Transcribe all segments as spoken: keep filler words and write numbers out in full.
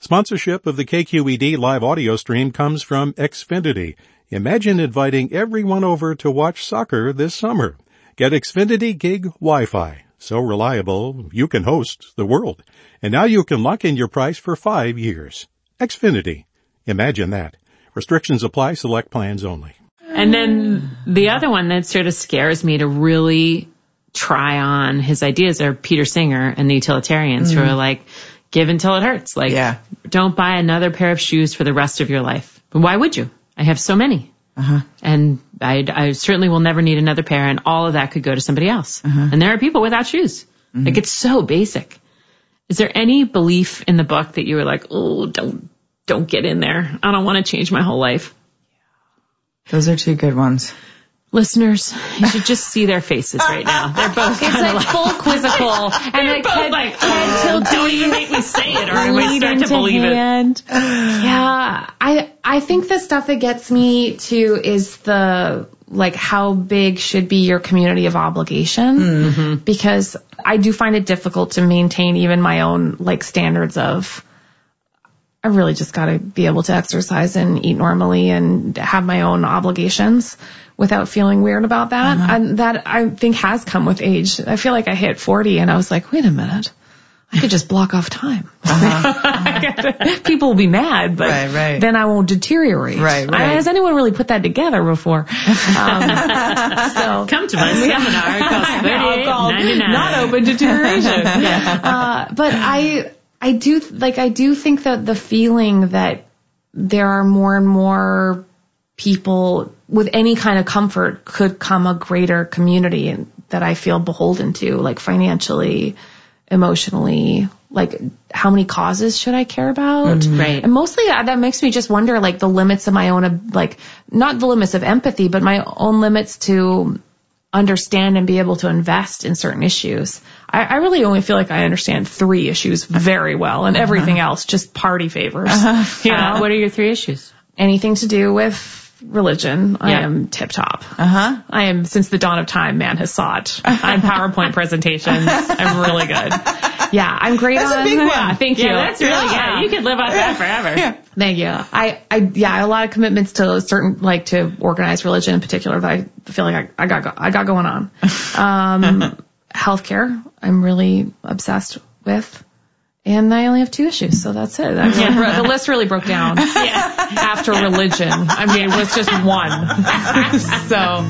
Sponsorship of the K Q E D live audio stream comes from Xfinity. Imagine inviting everyone over to watch soccer this summer. Get Xfinity Gig Wi-Fi. So reliable, you can host the world. And now you can lock in your price for five years. Xfinity. Imagine that. Restrictions apply. Select plans only. And then the other one that sort of scares me to really try on his ideas are Peter Singer and the utilitarians, mm. who are like, give until it hurts. Like, yeah. Don't buy another pair of shoes for the rest of your life. But why would you? I have so many. Uh-huh. And I, I certainly will never need another pair, and all of that could go to somebody else. Uh-huh. And there are people without shoes. Mm-hmm. Like, it's so basic. Is there any belief in the book that you were like, oh, don't, don't get in there. I don't want to change my whole life. Those are two good ones. Listeners, you should just see their faces right now. They're both It's like, like full quizzical. and they're both head, like, oh, oh, don't even make me say it or I might start to believe hand. it. Yeah, I I think the stuff that gets me too is the, like, how big should be your community of obligation? Mm-hmm. Because I do find it difficult to maintain even my own, like, standards of, I really just got to be able to exercise and eat normally and have my own obligations without feeling weird about that. Uh-huh. And that, I think, has come with age. I feel like I hit forty and I was like, wait a minute. I could just block off time. Uh-huh. Uh-huh. People will be mad, but right, right. then I won't deteriorate. Right, right. I, has anyone really put that together before? Um, so come to my seminar called thirty-eight ninety-nine. Not open deterioration. yeah. uh, but I, I do, like, I do think that the feeling that there are more and more people with any kind of comfort could come a greater community and that I feel beholden to, like, financially, emotionally, like, how many causes should I care about? Mm-hmm. Right. And mostly that makes me just wonder, like, the limits of my own, like, not the limits of empathy, but my own limits to understand and be able to invest in certain issues. I, I really only feel like I understand three issues very well, and uh-huh. everything else just party favors. Uh-huh. You know? Uh, what are your three issues? Anything to do with religion, yeah. I am tip top. Uh-huh. I am, since the dawn of time, man has sought. I'm PowerPoint presentations. I'm really good. Yeah, I'm great that's on. That's a big one. Yeah, thank you. Yeah, that's really yeah. good. You could live off that forever. Yeah. Thank you. I, I, yeah, a lot of commitments to certain, like, to organized religion in particular that I feel like I, I got, I got going on. Um, healthcare, I'm really obsessed with. And I only have two issues, so that's it. That really bro- the list really broke down yeah. after religion. I mean, it was just one. So,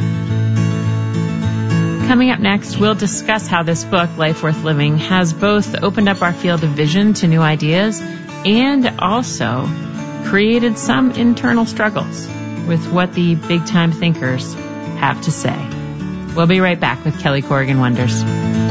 coming up next, we'll discuss how this book, Life Worth Living, has both opened up our field of vision to new ideas and also created some internal struggles with what the big-time thinkers have to say. We'll be right back with Kelly Corrigan Wonders.